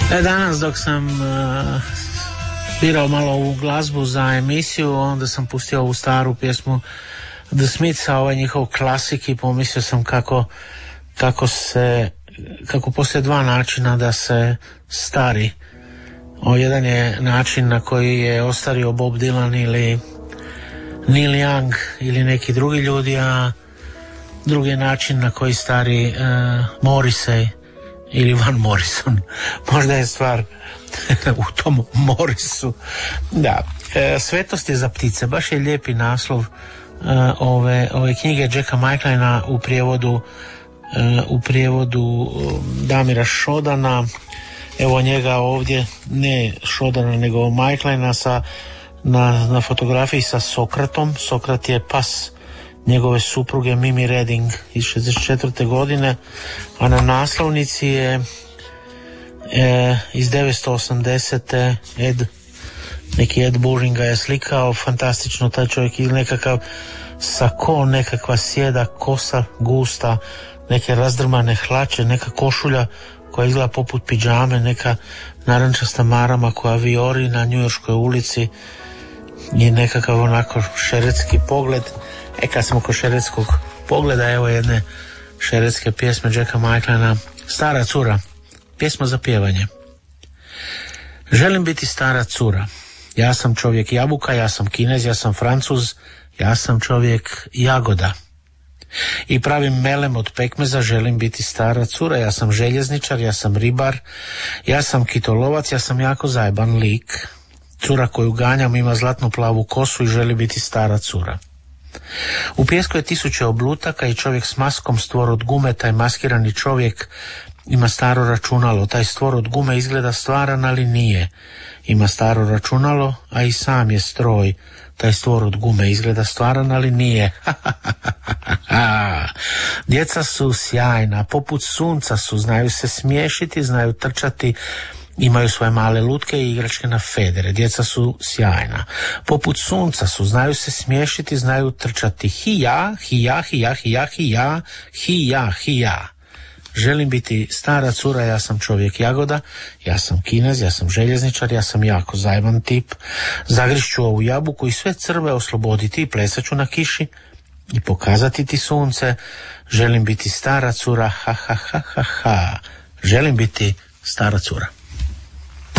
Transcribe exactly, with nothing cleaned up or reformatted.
Danas dok sam uh, birao malo ovu glazbu za emisiju, onda sam pustio ovu staru pjesmu The Smithsa, ovaj njihov klasik, i pomislio sam kako, kako se kako postoje dva načina da se stari. O, jedan je način na koji je ostario Bob Dylan ili Neil Young ili neki drugi ljudi, a drugi je način na koji stari uh, Morrissey ili Van Morrison. Možda je stvar u tom Morrisu. Da, e, Svetost je za ptice, baš je lijepi naslov e, ove, ove knjige Jacka Michaelina u prijevodu e, u prijevodu Damira Šodana. Evo njega ovdje, ne Šodana nego Michaelina sa, na, na fotografiji sa Sokratom. Sokrat je pas njegove supruge Mimi Redding iz šezdeset četvrte godine, a na naslovnici je e, iz devetsto osamdesete Ed, neki Ed Buring ga je slikao, fantastično taj čovjek, ili nekakav sako, nekakva sjeda, kosa gusta, neke razdrmane hlače, neka košulja koja izgleda poput pidžame, neka narančasta marama koja vijori na njujorškoj ulici i nekakav onako šeretski pogled. E, kad smo kod šeretskog pogleda, evo jedne šeretske pjesme Jacka Michaelina, Stara cura, pjesma za pjevanje. Želim biti stara cura. Ja sam čovjek jabuka, ja sam Kinez, ja sam Francuz, ja sam čovjek jagoda. I pravim melem od pekmeza, želim biti stara cura. Ja sam željezničar, ja sam ribar, ja sam kitolovac, ja sam jako zajeban lik. Cura koju ganjam ima zlatnu plavu kosu i želi biti stara cura. U pijesku je tisuće oblutaka i čovjek s maskom, stvor od gume. Taj maskirani čovjek ima staro računalo. Taj stvor od gume izgleda stvaran, ali nije. Ima staro računalo, a i sam je stroj. Taj stvor od gume izgleda stvaran, ali nije. Djeca su sjajna, poput sunca su, znaju se smiješiti, znaju trčati, imaju svoje male lutke i igračke na federe. Djeca su sjajna, poput sunca su, znaju se smiješiti, znaju trčati. Hi-ja, hi-ja, hi-ja, hi-ja, hi-ja, hi-ja, hi-ja. Želim biti stara cura, ja sam čovjek jagoda, ja sam Kinez, ja sam željezničar, ja sam jako zajeban tip. Zagrišću ovu jabuku i sve crve osloboditi i plesat ću na kiši i pokazati ti sunce. Želim biti stara cura, ha ha ha ha ha. Želim biti stara cura.